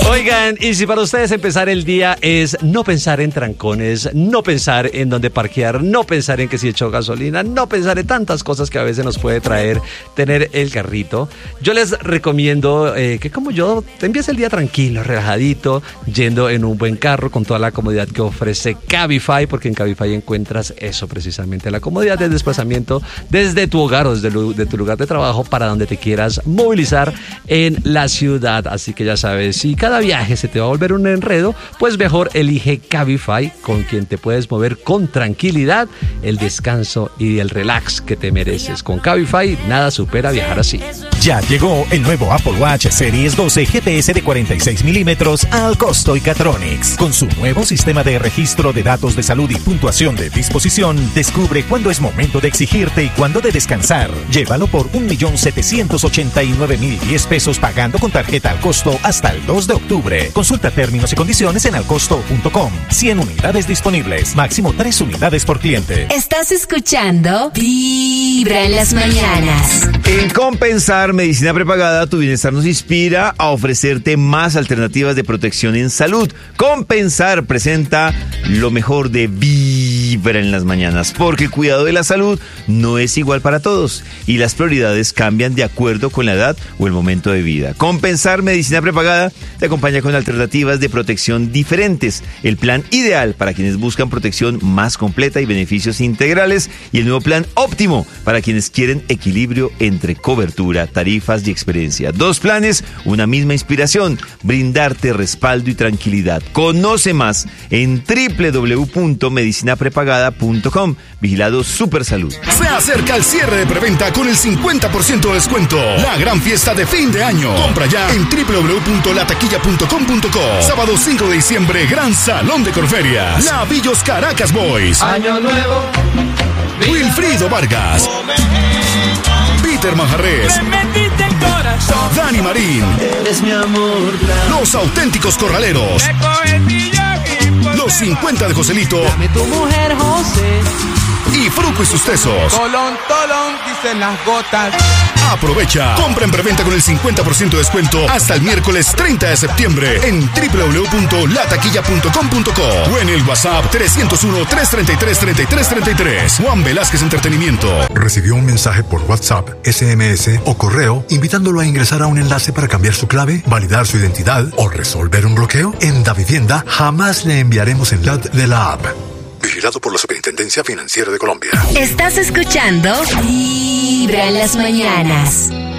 Oigan, y si para ustedes empezar el día es no pensar en trancones, no pensar en dónde parquear, no pensar en que si echó gasolina, no pensar en tantas cosas que a veces nos puede traer tener el carrito, yo les recomiendo que como yo, te empiece el día tranquilo, relajadito, yendo en un buen carro con toda la comodidad que ofrece Cabify, porque en Cabify encuentras eso precisamente, la comodidad del desplazamiento desde tu hogar o desde tu lugar de trabajo para donde te quieras movilizar en la ciudad. Así que ya sabes, si cada viaje se te va a volver un enredo, pues mejor elige Cabify, con quien te puedes mover con tranquilidad, el descanso y el relax que te mereces. Con Cabify nada supera viajar así. Ya llegó el nuevo Apple Watch Series 12 GPS de 46 milímetros al costo y Catronics. Con su nuevo sistema de registro de datos de salud y puntuación de disposición, descubre cuándo es momento de exigirte y cuándo de descansar. Llévalo por 1.789.010 pesos pagando con tarjeta al costo hasta el 2 de octubre. Consulta términos y condiciones en alcosto.com. 100 unidades disponibles, máximo 3 unidades por cliente. Estás escuchando Vibra en las mañanas. En Compensar Medicina Prepagada, tu bienestar nos inspira a ofrecerte más alternativas de protección en salud. Compensar presenta lo mejor de Vibra en las mañanas, porque el cuidado de la salud no es igual para todos y las prioridades cambian de acuerdo con la edad o el momento de vida. Compensar Medicina Prepagada te acompaña con alternativas de protección diferentes, el plan ideal para quienes buscan protección más completa y beneficios integrales, y el nuevo plan óptimo para quienes quieren equilibrio entre cobertura, tarifas y experiencia. Dos planes, una misma inspiración, brindarte respaldo y tranquilidad. Conoce más en www.medicinaprepagada.com. Vigilado Supersalud. Se acerca el cierre de preventa con el 50% de descuento. La gran fiesta de fin de año. Compra ya en www.lataquilla.com.co. Sábado 5 de diciembre, Gran Salón de Corferias. Lavillos Caracas Boys. Año nuevo. Wilfrido Vargas. Peter Manjarres. Dani Marín. Eres mi amor. Los Auténticos Corraleros. Los 50 de Joselito. Dame tu mujer, José. Y Fruco y sus tesos. Tolón, tolón, dicen las gotas. Aprovecha. Compra en preventa con el 50% de descuento hasta el miércoles 30 de septiembre en www.lataquilla.com.co o en el WhatsApp 301-333-3333. Juan Velázquez Entretenimiento. ¿Recibió un mensaje por WhatsApp, SMS o correo invitándolo a ingresar a un enlace para cambiar su clave, validar su identidad o resolver un bloqueo? En Davivienda jamás le enviaremos el chat de la app. Vigilado por la Superintendencia Financiera de Colombia. Estás escuchando Vibra en las mañanas.